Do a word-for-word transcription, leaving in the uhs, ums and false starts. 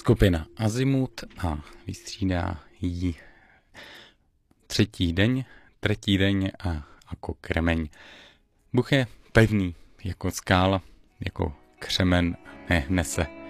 Skupina Azimut a vystřídá jí třetí deň, tretí deň a jako kremeň. Bůh je pevný jako skála, jako křemen, nehne se.